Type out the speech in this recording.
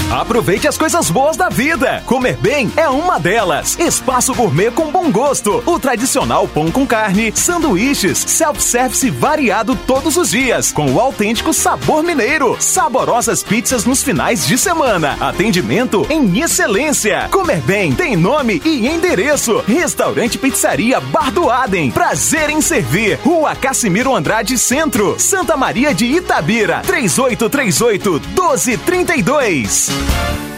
Aproveite as coisas boas da vida. Comer bem é uma delas. Espaço Gourmet com bom gosto. O tradicional pão com carne, sanduíches, self-service variado todos os dias, com o autêntico sabor mineiro. Saborosas pizzas nos finais de semana. Atendimento em excelência. Comer bem tem nome e endereço. Restaurante Pizzaria Bar do Adem. Prazer em servir. Rua Cassimiro Andrade Centro, Santa Maria de Itabira. 3838-1232.